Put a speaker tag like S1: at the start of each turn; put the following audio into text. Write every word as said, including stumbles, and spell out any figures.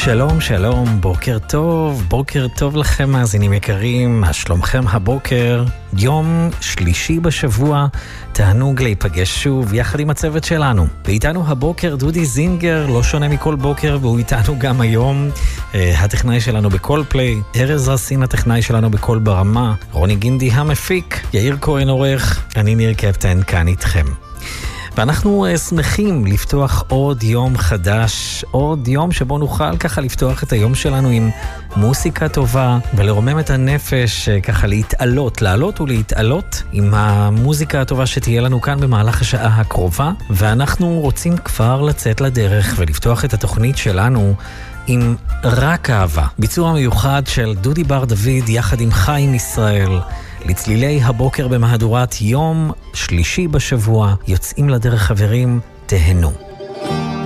S1: שלום, שלום, בוקר טוב, בוקר טוב לכם מאזינים יקרים, מה שלומכם הבוקר? יום שלישי בשבוע, תענוג להיפגש שוב יחד עם הצוות שלנו. ואיתנו הבוקר דודי זינגר, לא שונה מכל בוקר, והוא איתנו גם היום, הטכנאי שלנו בכל פליי, ארז רסין הטכנאי שלנו בכל ברמה, רוני גינדי המפיק, יאיר כהן עורך, אני ניר קפטן כאן איתכם. ואנחנו שמחים לפתוח עוד יום חדש, עוד יום שבו נוכל ככה לפתוח את היום שלנו עם מוסיקה טובה ולרומם את הנפש, ככה להתעלות, לעלות ולהתעלות עם המוזיקה הטובה שתהיה לנו כאן במהלך השעה הקרובה. ואנחנו רוצים כבר לצאת לדרך ולפתוח את התוכנית שלנו עם רק אהבה, ביצוע מיוחד של דודי בר דוד יחד עם חיים ישראל. לצלילי הבוקר במהדורת יום שלישי בשבוע, יוצאים לדרך חברים, תהנו.